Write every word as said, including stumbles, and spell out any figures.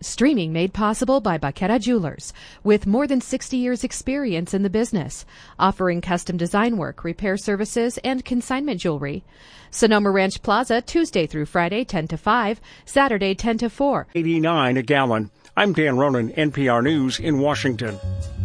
Streaming made possible by Baqueta Jewelers, with more than sixty years experience in the business, offering custom design work, repair services, and consignment jewelry. Sonoma Ranch Plaza, Tuesday through Friday, ten to five, Saturday, ten to four. eighty-nine a gallon. I'm Dan Ronan, N P R News in Washington.